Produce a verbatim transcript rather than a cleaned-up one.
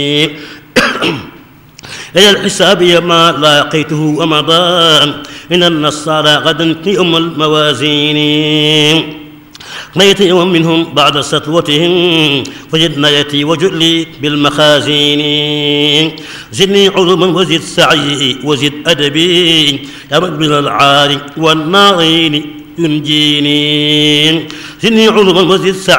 إلى الحساب ما لاقيته ومضى من النصارى غدا يوم الموازين. قضيت يوم منهم بعد سطوتهم فجد نيتي وجلي بالمخازين. زدني علما وزد سعي وزد أدبي يا من من العار والناغين ينجيني. زدني علما وزد سعي